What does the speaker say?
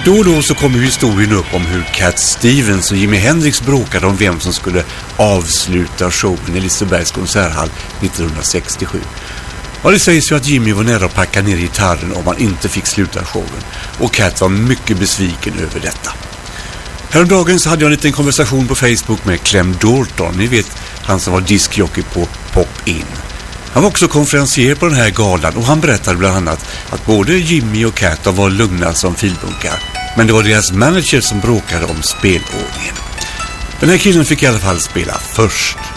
Då och då så kommer historien upp om hur Cat Stevens och Jimi Hendrix bråkade om vem som skulle avsluta showen i Lisebergs konserthall 1967. Ja, det sägs ju att Jimmy var nära att packa ner gitarren om han inte fick sluta showen. Och Cat var mycket besviken över detta. Häromdagen så hade jag en liten konversation på Facebook med Clem Dalton. Ni vet, han som var diskjockey på Pop In. Han var också konferencier på den här galan och han berättade bland annat att både Jimmy och Cat var lugna som filbunkar. Men det var deras manager som bråkade om spelordningen. Den här killen fick i alla fall spela först.